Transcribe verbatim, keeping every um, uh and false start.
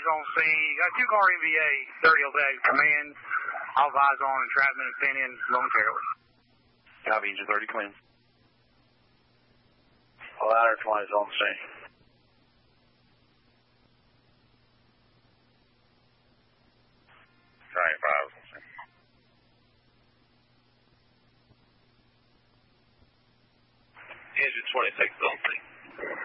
on scene. You got two car N V A, thirty oh eight, command. All eyes on, entrapment and pin in momentarily. Copy, engine thirty, command. Ladder twenty is on scene. Triangle five is on scene. Engine twenty-six is on scene.